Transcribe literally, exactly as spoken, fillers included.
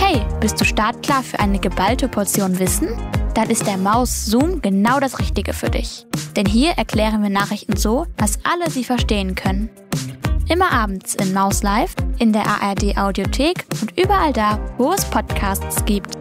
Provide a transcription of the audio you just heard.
Hey, bist du startklar für eine geballte Portion Wissen? Dann ist der Maus Zoom genau das Richtige für dich. Denn hier erklären wir Nachrichten so, dass alle sie verstehen können. Immer abends in Maus Live, in der A R D Audiothek und überall da, wo es Podcasts gibt.